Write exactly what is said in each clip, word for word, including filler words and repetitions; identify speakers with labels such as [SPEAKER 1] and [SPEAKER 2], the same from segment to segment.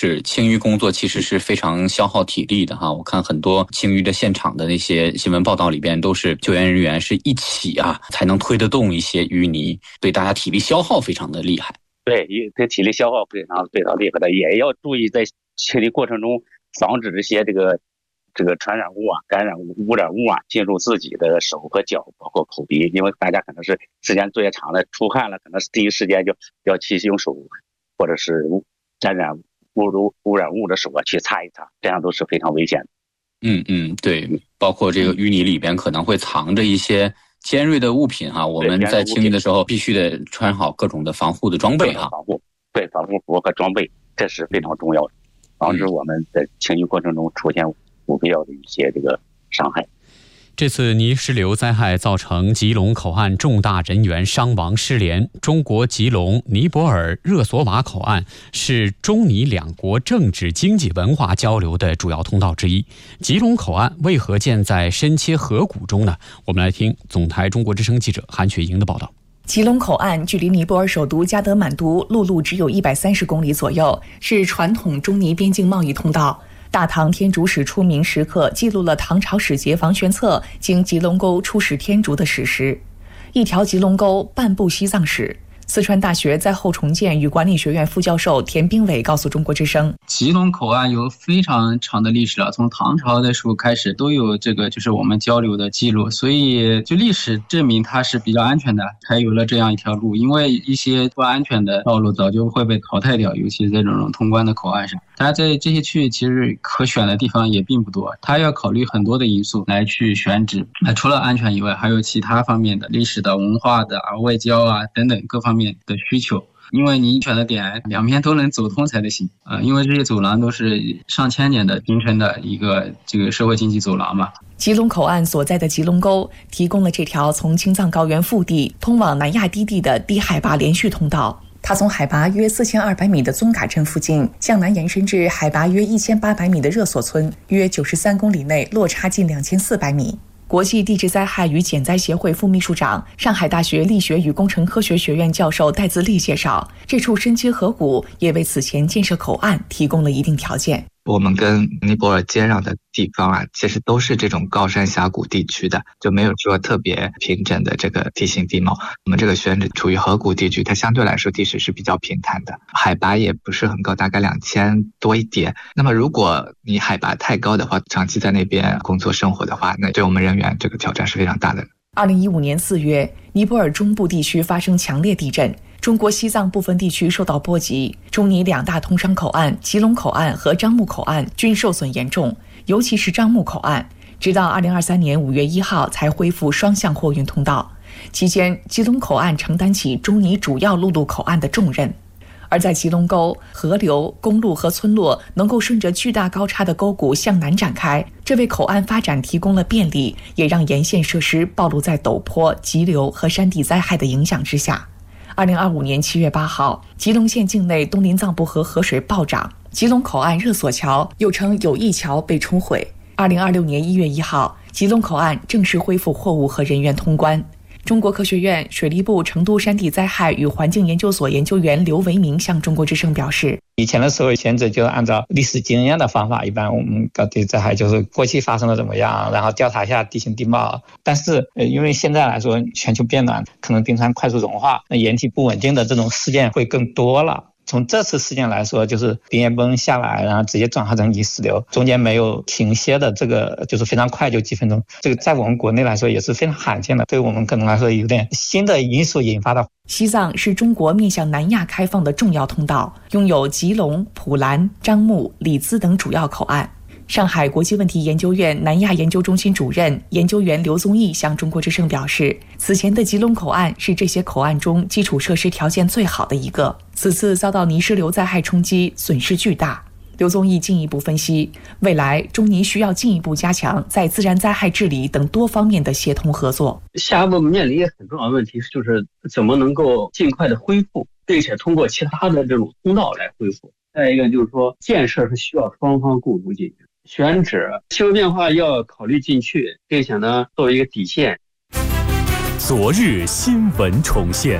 [SPEAKER 1] 是清淤工作其实是非常消耗体力的哈。我看很多清淤的现场的那些新闻报道里边，都是救援人员是一起啊才能推得动一些淤泥，对大家体力消耗非常的厉害。
[SPEAKER 2] 对，对体力消耗非常非常厉害的，也要注意在清理过程中防止这些这个这个传染物啊、感染物、污染物啊进入自己的手和脚，包括口鼻，因为大家可能是时间作业长了，出汗了，可能是第一时间就要去用手或者是沾染污污污染物的手啊去擦一擦，这样都是非常危险的。
[SPEAKER 1] 嗯嗯，对，包括这个淤泥里边可能会藏着一些尖锐的物品哈，我们在清理的时候必须得穿好各种的防护的装备哈。
[SPEAKER 2] 防护，对，防护服和装备，这是非常重要的，防止我们在清理过程中出现不必要的一些这个伤害。
[SPEAKER 3] 这次泥石流灾害造成吉隆口岸重大人员伤亡失联。中国吉隆、尼泊尔热索瓦口岸是中尼两国政治、经济、文化交流的主要通道之一。吉隆口岸为何建在深切河谷中呢？我们来听总台中国之声记者韩雪莹的报道。
[SPEAKER 4] 吉隆口岸距离尼泊尔首都加德满都陆路只有一百三十公里左右，是传统中尼边境贸易通道。大唐天竺史出名时刻记录了唐朝使节王玄策经吉隆沟出使天竺的史实。一条吉隆沟，半部西藏史。四川大学灾后重建与管理学院副教授田兵伟告诉中国之声，
[SPEAKER 5] 吉隆口岸有非常长的历史了，从唐朝的时候开始都有这个就是我们交流的记录，所以就历史证明它是比较安全的，才有了这样一条路。因为一些不安全的道路早就会被淘汰掉，尤其在这种通关的口岸上。它在这些区域其实可选的地方也并不多，它要考虑很多的因素来去选址。那除了安全以外，还有其他方面的历史的、文化的啊、外交啊等等各方面的需求，因为你选的点两边都能走通才得行啊、呃！因为这些走廊都是上千年的形成的一个这个社会经济走廊嘛。
[SPEAKER 4] 吉隆口岸所在的吉隆沟提供了这条从青藏高原腹地通往南亚低地的低海拔连续通道。它从海拔约四千二百米的宗嘎镇附近向南延伸至海拔约一千八百米的热索村，约九十三公里内落差近两千四百米。国际地质灾害与减灾协会副秘书长、上海大学力学与工程科学学院教授戴自立介绍，这处深切河谷也为此前建设口岸提供了一定条件。
[SPEAKER 6] 我们跟尼泊尔接壤的地方啊，其实都是这种高山峡谷地区的，就没有说特别平整的这个地形地貌。我们这个选址处于河谷地区，它相对来说地势是比较平坦的，海拔也不是很高，大概两千多一点。那么如果你海拔太高的话，长期在那边工作生活的话，那对我们人员这个挑战是非常大的。
[SPEAKER 4] 二零一五年四月，尼泊尔中部地区发生强烈地震，中国西藏部分地区受到波及，中尼两大通商口岸吉隆口岸和樟木口岸均受损严重，尤其是樟木口岸，直到二零二三年五月一号才恢复双向货运通道。期间，吉隆口岸承担起中尼主要陆路口岸的重任。而在吉隆沟，河流、公路和村落能够顺着巨大高差的沟谷向南展开，这为口岸发展提供了便利，也让沿线设施暴露在陡坡、急流和山地灾害的影响之下。二零二五年七月八号，吉隆县境内东林藏布河河水暴涨，吉隆口岸热索桥又称友谊桥被冲毁。二零二六年一月一号，吉隆口岸正式恢复货物和人员通关。中国科学院水利部成都山地灾害与环境研究所研究员刘维明向中国之声表示，
[SPEAKER 7] 以前的时候选址就是按照历史经验的方法，一般我们搞地灾害就是过去发生了怎么样，然后调查一下地形地貌。但是呃，因为现在来说全球变暖，可能冰川快速融化，那岩体不稳定的这种事件会更多了。从这次事件来说，就是冰岩崩下来，然后直接转化成泥石流，中间没有停歇的，这个就是非常快，就几分钟。这个在我们国内来说也是非常罕见的，对我们可能来说有点新的因素引发的。
[SPEAKER 4] 西藏是中国面向南亚开放的重要通道，拥有吉隆、普兰、樟木、里兹等主要口岸。上海国际问题研究院南亚研究中心主任研究员刘宗义向中国之声表示，此前的吉隆口岸是这些口岸中基础设施条件最好的一个，此次遭到泥石流灾害冲击，损失巨大。刘宗义进一步分析，未来中尼需要进一步加强在自然灾害治理等多方面的协同合作。
[SPEAKER 8] 下一步面临一个很重要的问题，就是怎么能够尽快的恢复，并且通过其他的这种通道来恢复。再一个就是说，建设是需要双方共同进行，选址气候变化要考虑进去，并且呢作为一个底线。
[SPEAKER 9] 昨日新闻重现。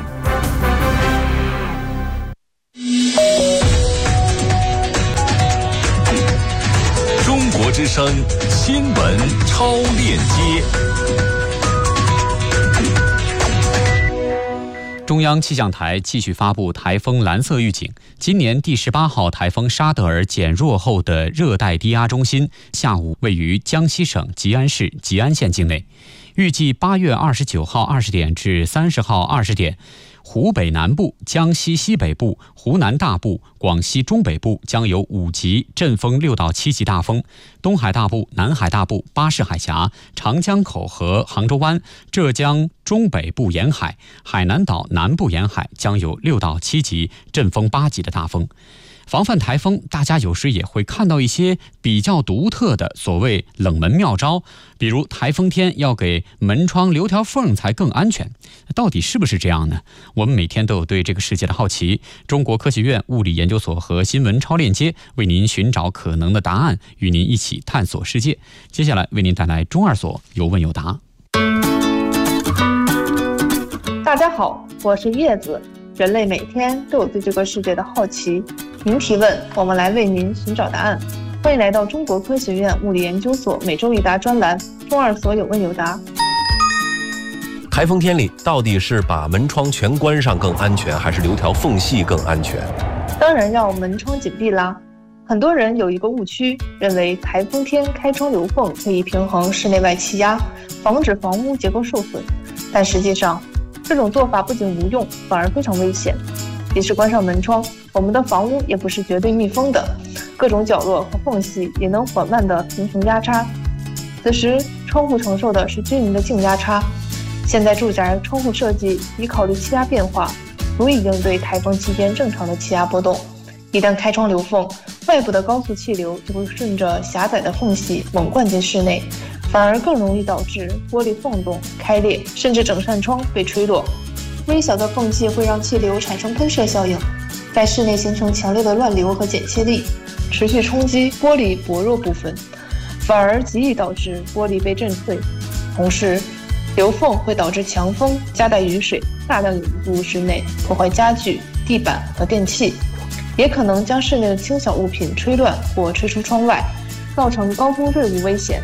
[SPEAKER 9] 之声新闻超链接。
[SPEAKER 3] 中央气象台继续发布台风蓝色预警。今年第十八号台风沙德尔减弱后的热带低压中心下午位于江西省吉安市吉安县境内，预计八月二十九号二十点至三十号二十点，湖北南部、江西西北部、湖南大部、广西中北部将有五级阵风六到七级大风，东海大部、南海大部、巴士海峡、长江口和杭州湾、浙江中北部沿海、海南岛南部沿海将有六到七级阵风八级的大风。防范台风，大家有时也会看到一些比较独特的所谓冷门妙招，比如台风天要给门窗留条缝才更安全，到底是不是这样呢？我们每天都有对这个世界的好奇。中国科学院物理研究所和新闻超链接为您寻找可能的答案，与您一起探索世界。接下来为您带来中二所有问有答。
[SPEAKER 10] 大家好，我是叶子。人类每天都有对这个世界的好奇，您提问，我们来为您寻找答案。欢迎来到中国科学院物理研究所每周一答专栏，中二所有问有答。
[SPEAKER 11] 台风天里，到底是把门窗全关上更安全，还是留条缝隙更安全？
[SPEAKER 10] 当然要门窗紧闭啦。很多人有一个误区，认为台风天开窗留缝可以平衡室内外气压，防止房屋结构受损。但实际上，这种做法不仅无用，反而非常危险。即使关上门窗，我们的房屋也不是绝对密封的，各种角落和缝隙也能缓慢地形成压差。此时，窗户承受的是均匀的静压差。现在住宅窗户设计已考虑气压变化，足以应对台风期间正常的气压波动。一旦开窗留缝，外部的高速气流就会顺着狭窄的缝隙猛灌进室内，反而更容易导致玻璃缝洞开裂，甚至整扇窗被吹落。微小的缝隙会让气流产生喷射效应，在室内形成强烈的乱流和剪切力，持续冲击玻璃薄弱部分，反而极易导致玻璃被震碎。同时，留缝会导致强风夹带雨水大量涌入室内，破坏家具、地板和电器，也可能将室内的轻小物品吹乱或吹出窗外，造成高空坠入危险。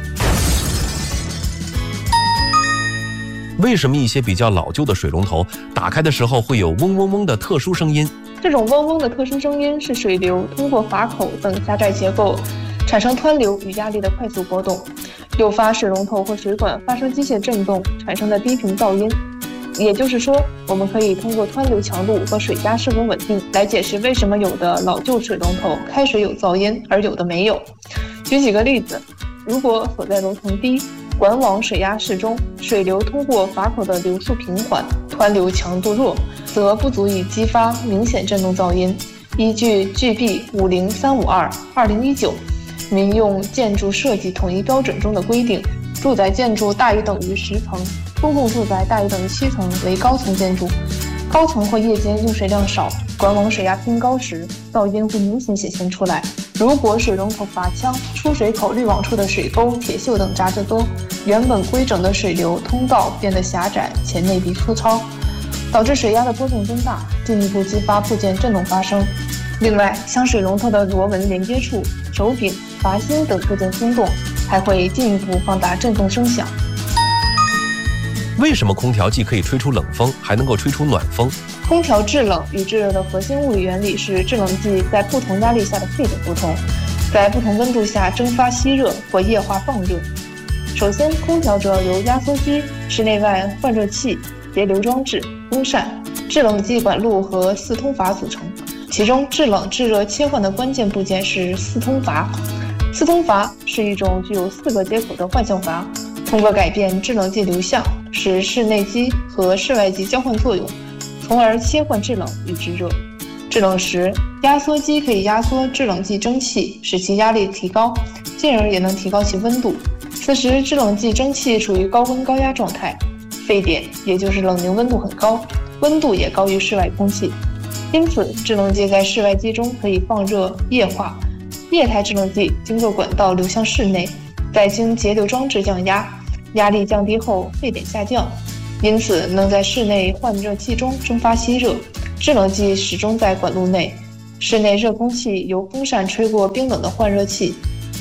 [SPEAKER 11] 为什么一些比较老旧的水龙头打开的时候会有嗡嗡嗡的特殊声音？
[SPEAKER 10] 这种嗡嗡的特殊声音是水流通过阀口等狭窄结构产生湍流与压力的快速波动，诱发水龙头或水管发生机械振动产生的低频噪音。也就是说，我们可以通过湍流强度和水压是否稳定来解释为什么有的老旧水龙头开水有噪音，而有的没有。举几个例子，如果所在楼层低，管网水压适中，水流通过阀口的流速平缓，湍流强度弱，则不足以激发明显振动噪音。依据 G B 五零三五二 二零一九民用建筑设计统一标准中的规定，住宅建筑大于等于十层，公共住宅大于等于七层为高层建筑。高层或夜间用水量少，管网水压偏高时，噪音会明显显现出来。如果水龙头阀腔、出水口滤网处的水沟、铁锈等杂质多，原本规整的水流通道变得狭窄且内壁粗糙，导致水压的波动增大，进一步激发部件振动发生。另外，像水龙头的螺纹连接处、手柄、阀芯等部件松动，还会进一步放大振动声响。
[SPEAKER 11] 为什么空调既可以吹出冷风，还能够吹出暖风？
[SPEAKER 10] 空调制冷与制热的核心物理原理是制冷剂在不同压力下的配点不同，在不同温度下蒸发吸热或液化放热。首先，空调主要由压缩机、室内外换热器、节流装置、风扇、制冷剂管路和四通阀组成。其中，制冷制热切换的关键部件是四通阀。四通阀是一种具有四个接口的换向阀，通过改变制冷剂流向，使室内机和室外机交换作用，从而切换制冷与制热。制冷时，压缩机可以压缩制冷剂蒸汽，使其压力提高，进而也能提高其温度。此时，制冷剂蒸汽处于高温高压状态，沸点也就是冷凝温度很高，温度也高于室外空气。因此，制冷剂在室外机中可以放热液化，液态制冷剂经过管道流向室内，再经节流装置降压，压力降低后沸点下降，因此能在室内换热器中蒸发吸热。制冷剂始终在管路内，室内热空气由风扇吹过冰冷的换热器，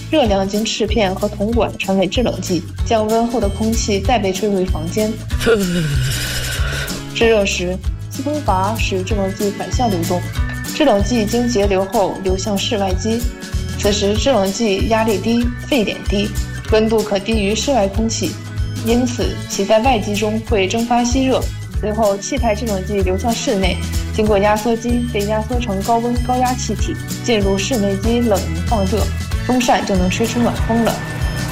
[SPEAKER 10] 热量经翅片和铜管传为制冷剂，降温后的空气再被吹回房间。制热时，气通阀使制冷剂反向流动，制冷剂经节流后流向室外机。此时制冷剂压力低，沸点低，温度可低于室外空气，因此其在外机中会蒸发吸热。随后气态制冷剂流向室内，经过压缩机被压缩成高温高压气体，进入室内机冷凝放热，风扇就能吹出暖风了。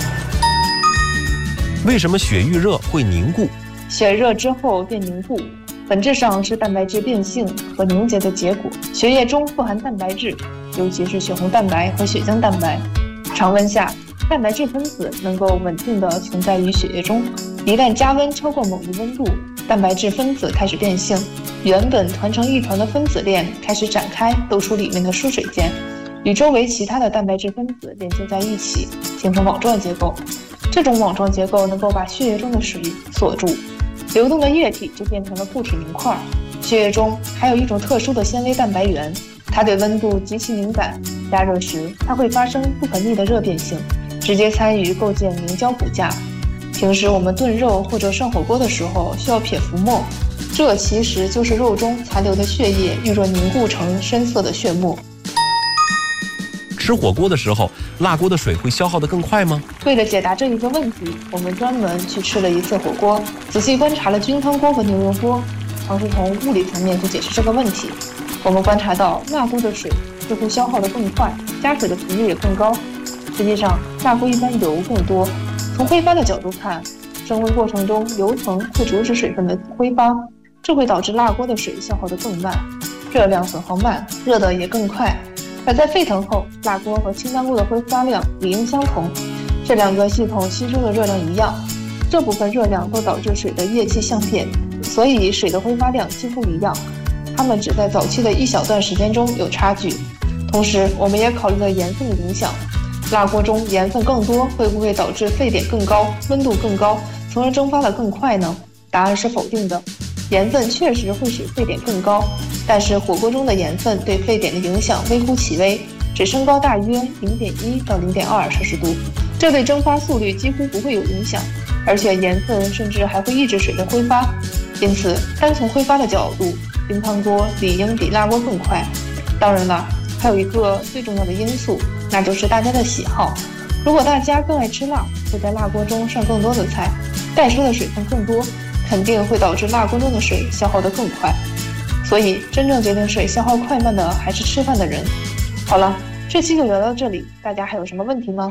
[SPEAKER 11] 为什么血遇热会凝固？
[SPEAKER 10] 血热之后变凝固，本质上是蛋白质变性和凝结的结果。血液中富含蛋白质，尤其是血红蛋白和血浆蛋白。常温下，蛋白质分子能够稳定地存在于血液中。一旦加温超过某一温度，蛋白质分子开始变性，原本团成一团的分子链开始展开，露出里面的疏水间，与周围其他的蛋白质分子连接在一起，形成网状结构。这种网状结构能够把血液中的水锁住，流动的液体就变成了固体凝块。血液中还有一种特殊的纤维蛋白原，它对温度极其敏感，加热时它会发生不可逆的热变性，直接参与构建凝胶骨架。平时我们炖肉或者涮火锅的时候需要撇浮沫，这其实就是肉中残留的血液遇热凝固成深色的血沫。
[SPEAKER 11] 吃火锅的时候，辣锅的水会消耗得更快吗？
[SPEAKER 10] 为了解答这一个问题，我们专门去吃了一次火锅，仔细观察了菌汤锅和牛油锅，尝试从物理层面去解释这个问题。我们观察到辣锅的水似乎消耗得更快，加水的频率也更高。实际上，辣锅一般油更多。从挥发的角度看，升温过程中油层会阻止水分的挥发，这会导致辣锅的水消耗得更慢，热量损耗慢，热得也更快。而在沸腾后，辣锅和清汤锅的挥发量理应相同，这两个系统吸收的热量一样，这部分热量都导致水的液气相变，所以水的挥发量几乎一样，它们只在早期的一小段时间中有差距。同时，我们也考虑了盐分的影响，辣锅中盐分更多会不会导致沸点更高，温度更高，从而蒸发得更快呢？答案是否定的。盐分确实会使沸点更高，但是火锅中的盐分对沸点的影响微乎其微，只升高大约 零点一 到 零点二 摄氏度，这对蒸发速率几乎不会有影响，而且盐分甚至还会抑制水的挥发。因此，单从挥发的角度，清汤锅理应比辣锅更快。当然了，还有一个最重要的因素，那就是大家的喜好。如果大家更爱吃辣，会在辣锅中上更多的菜，带出的水分更多，肯定会导致辣锅中的水消耗得更快。所以，真正决定水消耗快慢的还是吃饭的人。好了，这期就聊到这里，大家还有什么问题吗？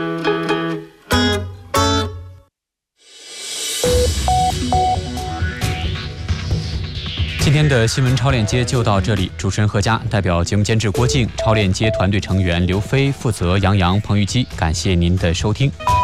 [SPEAKER 3] 今天的新闻超链接就到这里，主持人何佳，代表节目监制郭静，超链接团队成员刘飞，负责杨洋、彭玉基，感谢您的收听。